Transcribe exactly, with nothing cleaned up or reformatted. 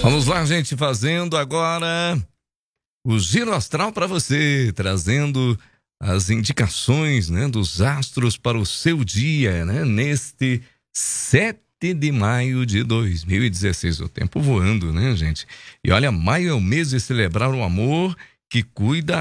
Vamos lá, gente, fazendo agora o Giro Astral para você, trazendo as indicações, né, dos astros para o seu dia, né, neste sete de maio de dois mil e dezesseis. O tempo voando, né, gente? E olha, maio é o mês de celebrar o amor que cuida